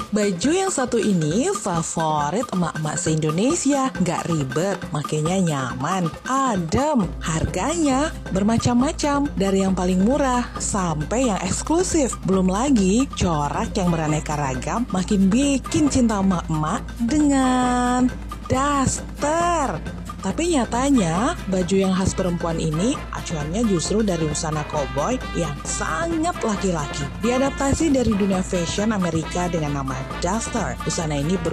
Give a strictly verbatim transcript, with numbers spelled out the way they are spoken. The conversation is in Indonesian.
Baju yang satu ini favorit emak-emak se-Indonesia. Nggak ribet, makanya nyaman, adem. Harganya bermacam-macam, dari yang paling murah sampai yang eksklusif. Belum lagi corak yang beraneka ragam makin bikin cinta emak-emak dengan daster. Tapi nyatanya baju yang khas perempuan ini acuannya justru dari busana koboi yang sangat laki-laki. Diadaptasi dari dunia fashion Amerika dengan nama duster. Busana ini ber